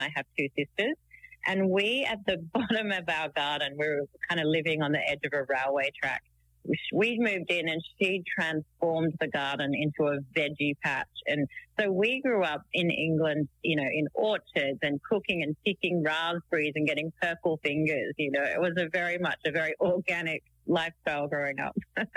I have two sisters. And we, at the bottom of our garden, we were kind of living on the edge of a railway track. We moved in and she transformed the garden into a veggie patch. And so we grew up in England, you know, in orchards and cooking and picking raspberries and getting purple fingers. You know, it was very organic lifestyle growing up.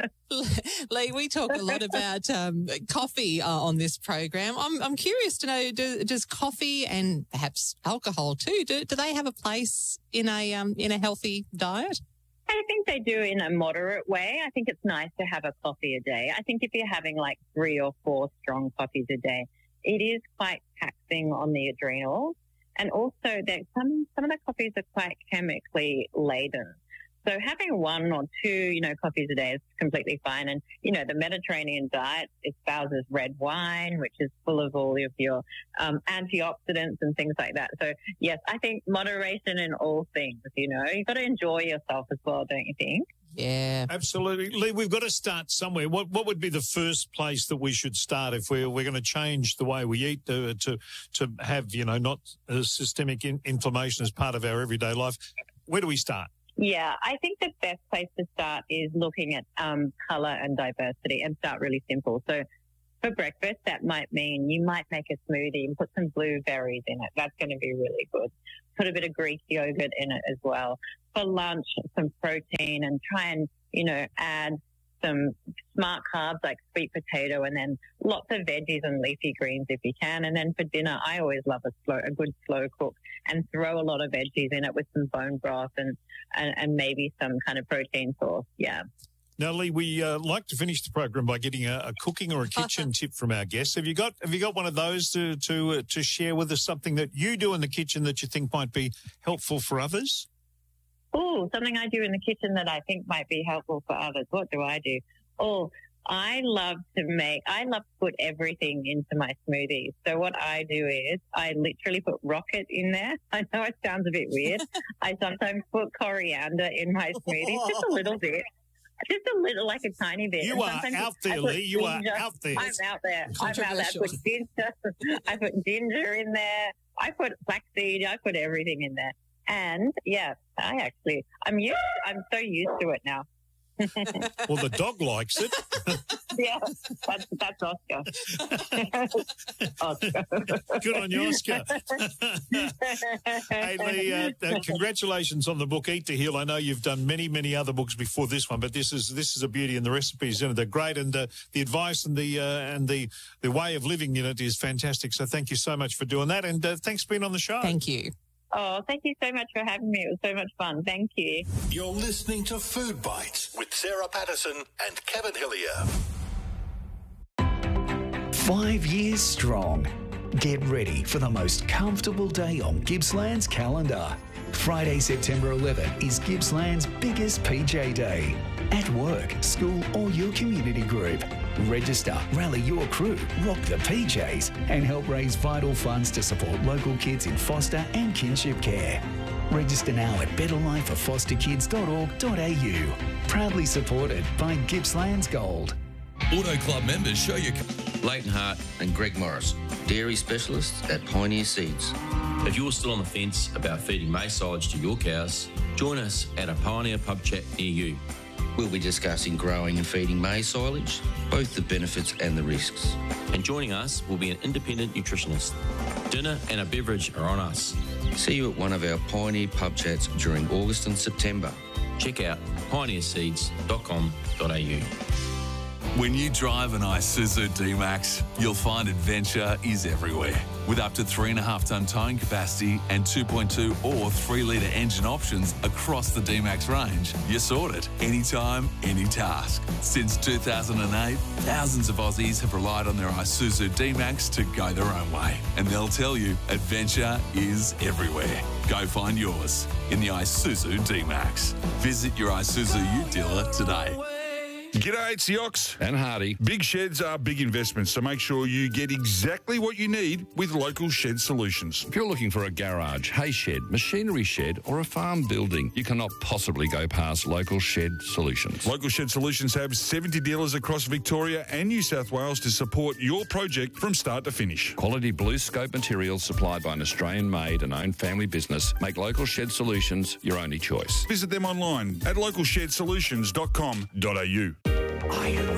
Lee, we talk a lot about coffee on this program. I'm curious to know, does coffee and perhaps alcohol too, do they have a place in a healthy diet? I think they do in a moderate way. I think it's nice to have a coffee a day. I think if you're having like 3 or 4 strong coffees a day, it is quite taxing on the adrenals. And also that some of the coffees are quite chemically laden. So having 1 or 2, you know, coffees a day is completely fine. And, you know, the Mediterranean diet espouses red wine, which is full of all of your antioxidants and things like that. So, yes, I think moderation in all things, you know. You've got to enjoy yourself as well, don't you think? Yeah. Absolutely. Lee, we've got to start somewhere. What would be the first place that we should start if we're going to change the way we eat to have, you know, not systemic inflammation as part of our everyday life? Where do we start? Yeah, I think the best place to start is looking at colour and diversity and start really simple. So for breakfast, that might mean you might make a smoothie and put some blueberries in it. That's going to be really good. Put a bit of Greek yogurt in it as well. For lunch, some protein and try and, you know, add some smart carbs like sweet potato and then lots of veggies and leafy greens if you can. And then for dinner, I always love a good slow cook and throw a lot of veggies in it with some bone broth and maybe some kind of protein sauce. Yeah. Now, Lee, we like to finish the program by getting a cooking or a kitchen tip from our guests. Have you got one of those to share with us, something that you do in the kitchen that you think might be helpful for others? Oh, something I do in the kitchen that I think might be helpful for others. What do I do? Oh, I love to put everything into my smoothies. So what I do is I literally put rocket in there. I know it sounds a bit weird. I sometimes put coriander in my smoothies, just a little bit. Just a little, like a tiny bit. You are out there, Lee. You are out there. I'm out there. I put ginger in there. I put flaxseed. I put everything in there. And yeah, I'm so used to it now. Well, the dog likes it. Yeah, that's Oscar. Oscar. Good on you, Oscar. Hey, Lee, congratulations on the book Eat to Heal. I know you've done many, many other books before this one, but this is a beauty, and the recipes in it are great, and the advice and the way of living in it is fantastic. So thank you so much for doing that, and thanks for being on the show. Thank you. Oh, thank you so much for having me. It was so much fun. Thank you. You're listening to Food Bites with Sarah Patterson and Kevin Hillier. 5 years strong. Get ready for the most comfortable day on Gippsland's calendar. Friday, September 11 is Gippsland's biggest PJ day. At work, school or your community group. Register, rally your crew, rock the PJs and help raise vital funds to support local kids in foster and kinship care. Register now at betterlifeforfosterkids.org.au. Proudly supported by Gippsland's Gold. Auto Club members show you... Leighton Hart and Greg Morris, dairy specialists at Pioneer Seeds. If you're still on the fence about feeding maize silage to your cows, join us at a Pioneer pub chat near you. We'll be discussing growing and feeding maize silage, both the benefits and the risks. And joining us will be an independent nutritionist. Dinner and a beverage are on us. See you at one of our Pioneer pub chats during August and September. Check out pioneerseeds.com.au. When you drive an Isuzu D-Max, you'll find adventure is everywhere. With up to 3.5-ton towing capacity and 2.2 or 3-litre engine options across the D-Max range, you're sorted anytime, any task. Since 2008, thousands of Aussies have relied on their Isuzu D-Max to go their own way. And they'll tell you adventure is everywhere. Go find yours in the Isuzu D-Max. Visit your Isuzu U dealer today. G'day, it's the Ox. And Hardy. Big sheds are big investments, so make sure you get exactly what you need with Local Shed Solutions. If you're looking for a garage, hay shed, machinery shed, or a farm building, you cannot possibly go past Local Shed Solutions. Local Shed Solutions have 70 dealers across Victoria and New South Wales to support your project from start to finish. Quality Blue Scope materials supplied by an Australian-made and owned family business make Local Shed Solutions your only choice. Visit them online at localshedsolutions.com.au.